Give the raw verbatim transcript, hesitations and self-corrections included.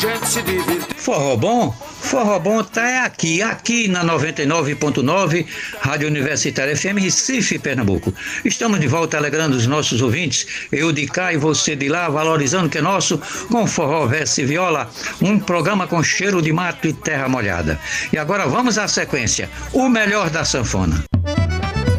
gente se divertir. Forró bom? Forró bom tá aqui, aqui na noventa e nove ponto nove, Rádio Universitária F M, Recife, Pernambuco. Estamos de volta alegrando os nossos ouvintes, eu de cá e você de lá, valorizando o que é nosso, com forró, verso e viola, um programa com cheiro de mato e terra molhada. E agora vamos à sequência, o melhor da sanfona.